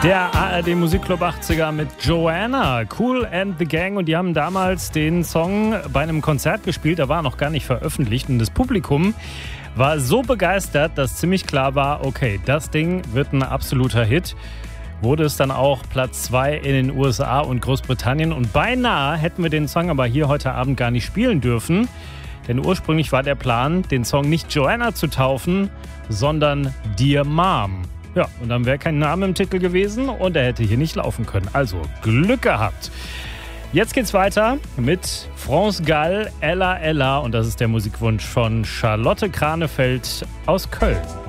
Der ARD Musikclub 80er mit Joanna, Kool and the Gang. Und die haben damals den Song bei einem Konzert gespielt, der war noch gar nicht veröffentlicht. Und das Publikum war so begeistert, dass ziemlich klar war, okay, das Ding wird ein absoluter Hit. Wurde es dann auch Platz 2 in den USA und Großbritannien. Und beinahe hätten wir den Song aber hier heute Abend gar nicht spielen dürfen. Denn ursprünglich war der Plan, den Song nicht Joanna zu taufen, sondern Dear Mom. Ja, und dann wäre kein Name im Titel gewesen und er hätte hier nicht laufen können. Also Glück gehabt. Jetzt geht's weiter mit France Gall, Ella Ella. Und das ist der Musikwunsch von Charlotte Kranefeld aus Köln.